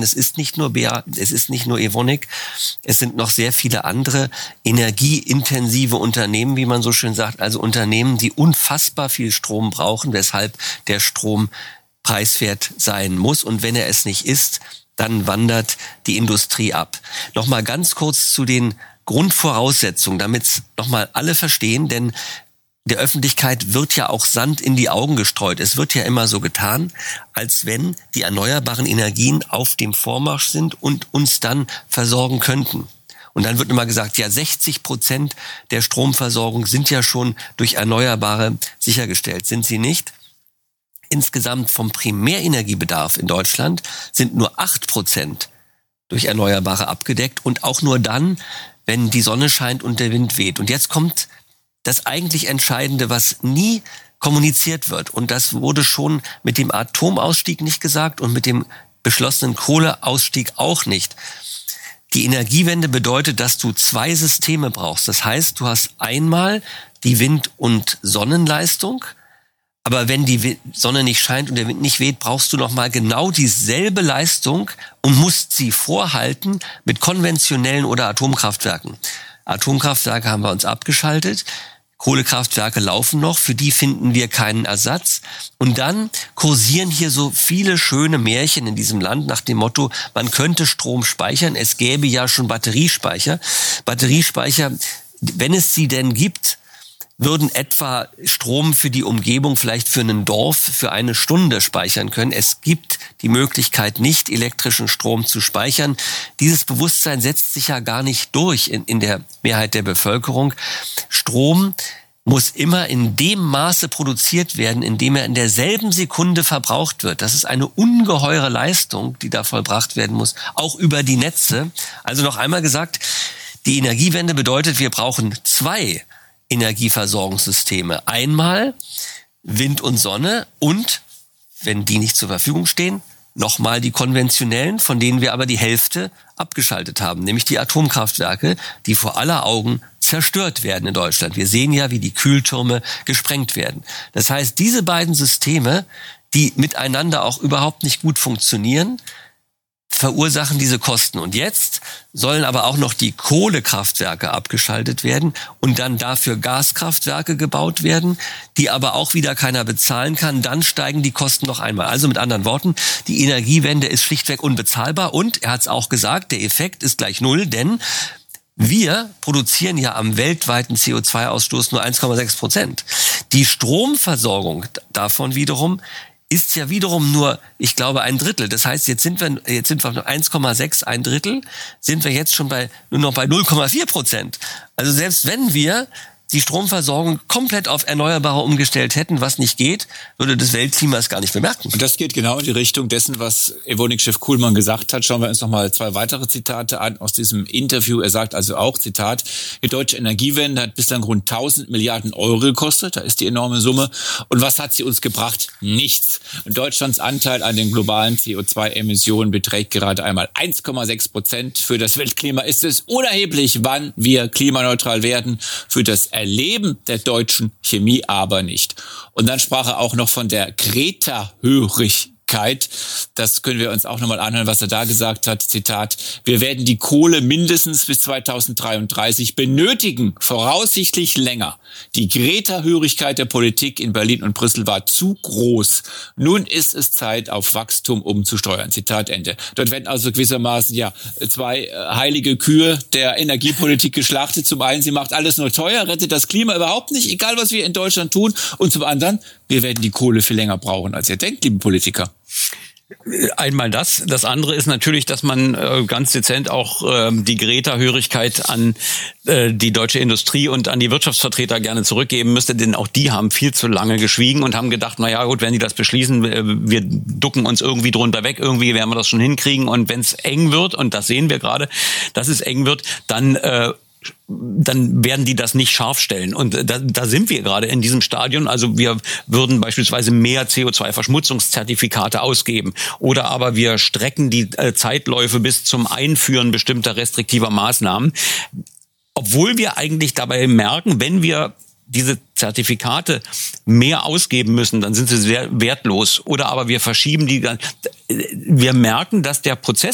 es ist nicht nur es ist nicht nur Evonik, es sind noch sehr viele andere energieintensive Unternehmen, wie man so schön sagt, also Unternehmen, die unfassbar viel Strom brauchen, weshalb der Strom preiswert sein muss. Und wenn er es nicht ist, dann wandert die Industrie ab. Nochmal ganz kurz zu den Grundvoraussetzungen, damit es nochmal alle verstehen, denn der Öffentlichkeit wird ja auch Sand in die Augen gestreut. Es wird ja immer so getan, als wenn die erneuerbaren Energien auf dem Vormarsch sind und uns dann versorgen könnten. Und dann wird immer gesagt, ja, 60% der Stromversorgung sind ja schon durch Erneuerbare sichergestellt. Sind sie nicht? Insgesamt vom Primärenergiebedarf in Deutschland sind nur 8% durch Erneuerbare abgedeckt und auch nur dann, wenn die Sonne scheint und der Wind weht. Und jetzt kommt das eigentlich Entscheidende, was nie kommuniziert wird. Und das wurde schon mit dem Atomausstieg nicht gesagt und mit dem beschlossenen Kohleausstieg auch nicht. Die Energiewende bedeutet, dass du 2 Systeme brauchst. Das heißt, du hast einmal die Wind- und Sonnenleistung, aber wenn die Sonne nicht scheint und der Wind nicht weht, brauchst du nochmal genau dieselbe Leistung und musst sie vorhalten mit konventionellen oder Atomkraftwerken. Atomkraftwerke haben wir uns abgeschaltet. Kohlekraftwerke laufen noch, für die finden wir keinen Ersatz. Und dann kursieren hier so viele schöne Märchen in diesem Land nach dem Motto, man könnte Strom speichern, es gäbe ja schon Batteriespeicher. Batteriespeicher, wenn es sie denn gibt, würden etwa Strom für die Umgebung vielleicht für ein Dorf für 1 Stunde speichern können. Es gibt die Möglichkeit, nicht elektrischen Strom zu speichern. Dieses Bewusstsein setzt sich ja gar nicht durch in der Mehrheit der Bevölkerung. Strom muss immer in dem Maße produziert werden, in dem er in derselben Sekunde verbraucht wird. Das ist eine ungeheure Leistung, die da vollbracht werden muss, auch über die Netze. Also noch einmal gesagt, die Energiewende bedeutet, wir brauchen 2 Energieversorgungssysteme. Einmal Wind und Sonne und, wenn die nicht zur Verfügung stehen, nochmal die konventionellen, von denen wir aber die Hälfte abgeschaltet haben, nämlich die Atomkraftwerke, die vor aller Augen zerstört werden in Deutschland. Wir sehen ja, wie die Kühltürme gesprengt werden. Das heißt, diese beiden Systeme, die miteinander auch überhaupt nicht gut funktionieren, verursachen diese Kosten. Und jetzt sollen aber auch noch die Kohlekraftwerke abgeschaltet werden und dann dafür Gaskraftwerke gebaut werden, die aber auch wieder keiner bezahlen kann. Dann steigen die Kosten noch einmal. Also mit anderen Worten, die Energiewende ist schlichtweg unbezahlbar und, er hat es auch gesagt, der Effekt ist gleich 0, denn wir produzieren ja am weltweiten CO2-Ausstoß nur 1,6%. Die Stromversorgung davon wiederum ist ja wiederum nur, ich glaube, 1/3. Das heißt, jetzt sind wir nur 1,6, 1/3, sind wir jetzt schon nur noch bei 0,4%. Also selbst wenn wir die Stromversorgung komplett auf Erneuerbare umgestellt hätten, was nicht geht, würde das Weltklima es gar nicht bemerken. Und das geht genau in die Richtung dessen, was Evonik-Chef Kuhlmann gesagt hat. Schauen wir uns noch mal 2 weitere Zitate an aus diesem Interview. Er sagt also auch, Zitat, die deutsche Energiewende hat bislang rund 1000 Milliarden Euro gekostet. Da ist die enorme Summe. Und was hat sie uns gebracht? Nichts. Und Deutschlands Anteil an den globalen CO2-Emissionen beträgt gerade einmal 1,6%. Für das Weltklima ist es unerheblich, wann wir klimaneutral werden. Für das Erleben der deutschen Chemie aber nicht. Und dann sprach er auch noch von der Greta-Hörigkeit. Das können wir uns auch nochmal anhören, was er da gesagt hat. Zitat, wir werden die Kohle mindestens bis 2033 benötigen, voraussichtlich länger. Die Greta-Hörigkeit der Politik in Berlin und Brüssel war zu groß. Nun ist es Zeit, auf Wachstum umzusteuern. Zitat Ende. Dort werden also gewissermaßen 2 heilige Kühe der Energiepolitik geschlachtet. Zum einen, sie macht alles nur teuer, rettet das Klima überhaupt nicht, egal was wir in Deutschland tun. Und zum anderen, wir werden die Kohle viel länger brauchen, als ihr denkt, liebe Politiker. Einmal das. Das andere ist natürlich, dass man ganz dezent auch die Greta-Hörigkeit an die deutsche Industrie und an die Wirtschaftsvertreter gerne zurückgeben müsste, denn auch die haben viel zu lange geschwiegen und haben gedacht, na ja gut, wenn die das beschließen, wir ducken uns irgendwie drunter weg, irgendwie werden wir das schon hinkriegen und wenn es eng wird, und das sehen wir gerade, dass es eng wird, dann werden die das nicht scharf stellen. Und da sind wir gerade in diesem Stadion. Also wir würden beispielsweise mehr CO2-Verschmutzungszertifikate ausgeben. Oder aber wir strecken die Zeitläufe bis zum Einführen bestimmter restriktiver Maßnahmen. Obwohl wir eigentlich dabei merken, wenn wir diese Zertifikate mehr ausgeben müssen, dann sind sie sehr wertlos. Oder aber wir verschieben die. Wir merken, dass der Prozess